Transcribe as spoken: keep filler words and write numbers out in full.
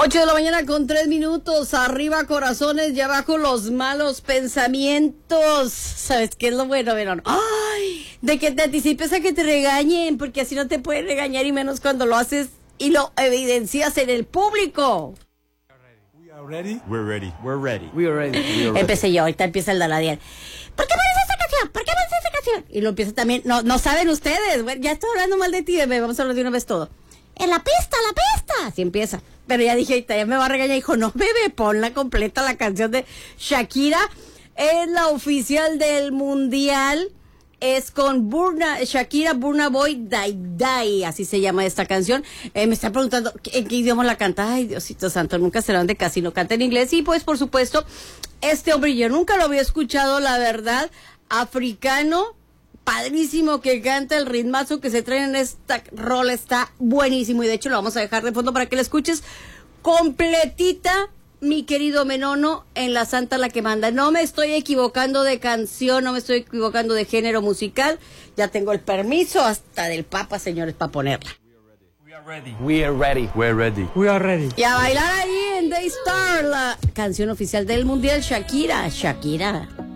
Ocho de la mañana con tres minutos, arriba corazones y abajo los malos pensamientos. ¿Sabes qué es lo bueno, Verón? Ay, de que te anticipes a que te regañen, porque así no te pueden regañar y menos cuando lo haces y lo evidencias en el público. We are ready. We're ready. We're ready. We are ready. We are ready. Empecé yo, ahorita empieza el Daladiel. ¿Por qué pones esa canción? ¿Por qué pones esa canción? Y lo empieza también, no, no saben ustedes, bueno, ya estoy hablando mal de ti, bebé, vamos a hablar de una vez todo. En la pista, la pista. Así empieza. Pero ya dije, ahorita ya me va a regañar. Dijo, no, bebé, ponla completa la canción de Shakira. Es la oficial del mundial. Es con Burna, Shakira, Burna Boy, Dai Dai. Así se llama esta canción. Eh, me está preguntando, ¿en qué idioma la canta? Ay, Diosito Santo, nunca serán de casino. Canta en inglés. Y pues, por supuesto, este hombre yo nunca lo había escuchado, la verdad. Africano. Padrísimo que canta, el ritmazo que se trae en esta rola está buenísimo y de hecho lo vamos a dejar de fondo para que la escuches completita, mi querido Menono, en La Santa la que manda. No me estoy equivocando de canción, no me estoy equivocando de género musical, ya tengo el permiso hasta del Papa, señores, para ponerla. We are ready. We are ready. We're ready. We are ready. Y a bailar ahí en Daystar, la canción oficial del Mundial, Shakira, Shakira.